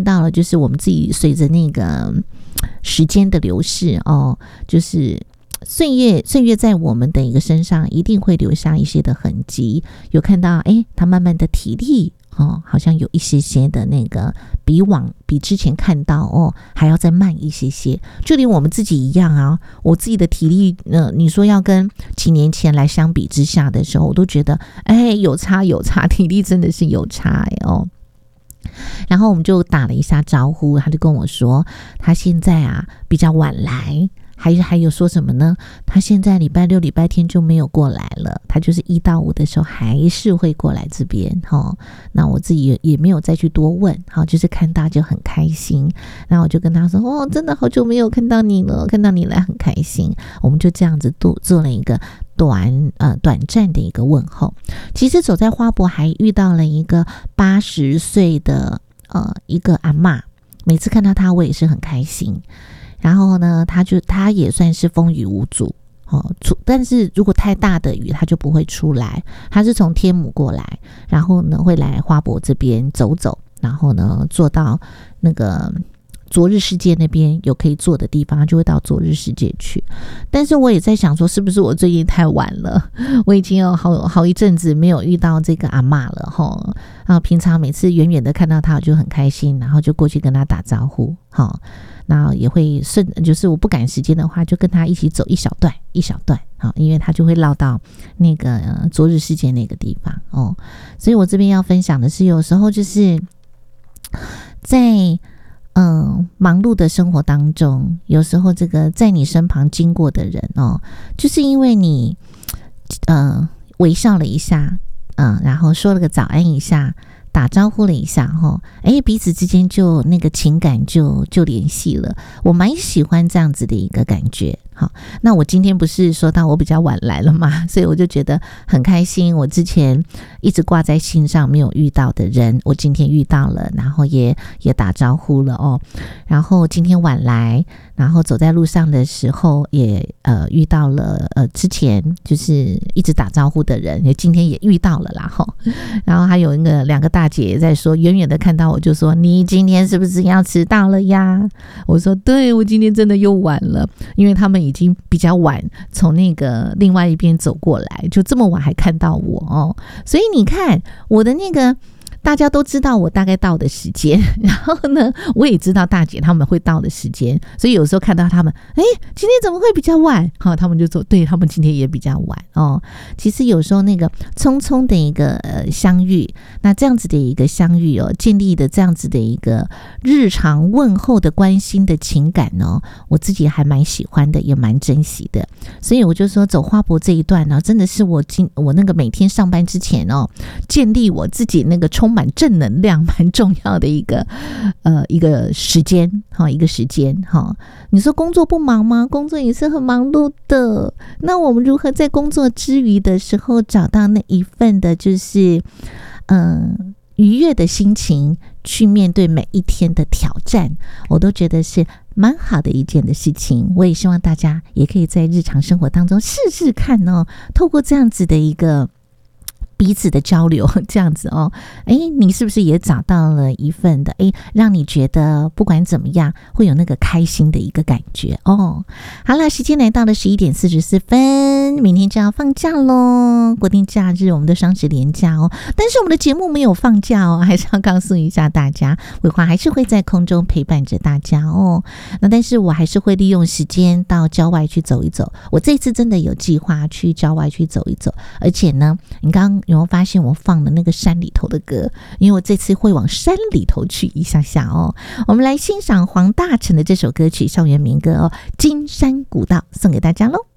到了，就是我们自己随着那个时间的流逝就是岁月在我们的一个身上一定会留下一些的痕迹，有看到他慢慢的体力好像有一些些的那个比之前看到还要再慢一些些，就连我们自己一样啊，我自己的体力你说要跟几年前来相比之下的时候，我都觉得有差，体力真的是有差然后我们就打了一下招呼，他就跟我说他现在啊比较晚来，还有说什么呢？他现在礼拜六礼拜天就没有过来了，他就是1到5的时候还是会过来这边那我自己也没有再去多问就是看他就很开心，然后我就跟他说真的好久没有看到你了，看到你来很开心，我们就这样子做了一个短暂的一个问候。其实走在花博还遇到了一个80岁的一个阿嬷，每次看到他我也是很开心。然后呢，他也算是风雨无阻但是如果太大的雨他就不会出来，他是从天母过来，然后呢会来花博这边走走，然后呢坐到那个昨日世界那边有可以坐的地方，他就会到昨日世界去。但是我也在想说是不是我最近太晚了，我已经有好一阵子没有遇到这个阿嬷了然后平常每次远远的看到他我就很开心，然后就过去跟他打招呼那也会就是我不赶时间的话就跟他一起走一小段因为他就会绕到那个昨日世界那个地方所以我这边要分享的是，有时候就是在忙碌的生活当中，有时候这个在你身旁经过的人就是因为你微笑了一下然后说了个早安一下，打招呼了一下彼此之间就那个情感就联系了，我蛮喜欢这样子的一个感觉那我今天不是说到我比较晚来了嘛，所以我就觉得很开心，我之前一直挂在心上没有遇到的人我今天遇到了，然后也打招呼了然后今天晚来，然后走在路上的时候也遇到了之前就是一直打招呼的人，今天也遇到了啦然后还有两个大姐也在说，远远的看到我就说你今天是不是要迟到了呀？我说对，我今天真的又晚了，因为他们已经比较晚从那个另外一边走过来，就这么晚还看到我所以你看我的那个大家都知道我大概到的时间，然后呢我也知道大姐他们会到的时间，所以有时候看到他们今天怎么会比较晚他们就说对，他们今天也比较晚其实有时候那个匆匆的一个相遇，那这样子的一个相遇建立的这样子的一个日常问候的关心的情感我自己还蛮喜欢的，也蛮珍惜的。所以我就说走花博这一段真的是我那个每天上班之前建立我自己那个充满正能量蛮重要的一个时间你说工作不忙吗？工作也是很忙碌的，那我们如何在工作之余的时候找到那一份的就是愉悦的心情去面对每一天的挑战，我都觉得是蛮好的一件的事情。我也希望大家也可以在日常生活当中试试看透过这样子的一个彼此的交流，这样子你是不是也找到了一份的让你觉得不管怎么样会有那个开心的一个感觉好了，时间来到了11点44分，明天就要放假咯，国定假日我们的双十连假但是我们的节目没有放假还是要告诉一下大家，伟华还是会在空中陪伴着大家那但是我还是会利用时间到郊外去走一走，我这次真的有计划去郊外去走一走，而且呢你刚刚有没有发现我放的那个山里头的歌，因为我这次会往山里头去一下下我们来欣赏黄大成的这首歌曲校园民歌金山古道，送给大家咯。